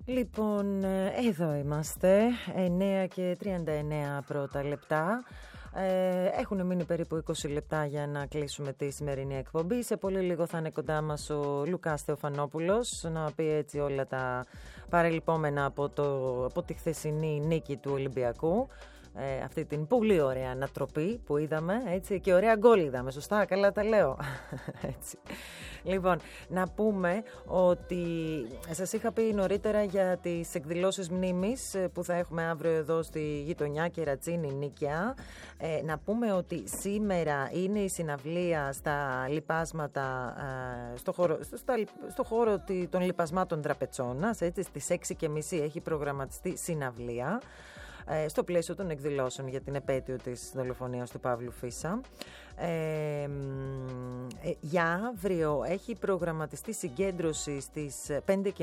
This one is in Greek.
Λοιπόν, εδώ είμαστε, 9 και 39 πρώτα λεπτά. Έχουν μείνει περίπου 20 λεπτά για να κλείσουμε τη σημερινή εκπομπή. Σε πολύ λίγο θα είναι κοντά μας ο Λουκάς Θεοφανόπουλος να πει έτσι όλα τα παρελειπόμενα από τη χθεσινή νίκη του Ολυμπιακού. Αυτή την πολύ ωραία ανατροπή που είδαμε, έτσι, και ωραία γκόλ είδαμε, σωστά, καλά τα λέω. Έτσι. Λοιπόν, να πούμε ότι σας είχα πει νωρίτερα για τις εκδηλώσεις μνήμης που θα έχουμε αύριο εδώ στη γειτονιά Κερατσίνη Νίκαια. Να πούμε ότι σήμερα είναι η συναυλία στα λιπάσματα, στο χώρο των λιπασμάτων Τραπετσόνας, έτσι, στις 6:30 έχει προγραμματιστεί συναυλία στο πλαίσιο των εκδηλώσεων για την επέτειο της δολοφονίας του Παύλου Φίσα. Για αύριο έχει προγραμματιστεί συγκέντρωση στις 5:30